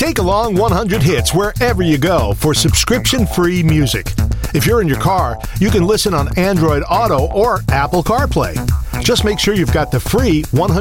Take along 100 hits wherever you go for subscription-free music. If you're in your car, you can listen on Android Auto or Apple CarPlay. Just make sure you've got the free 100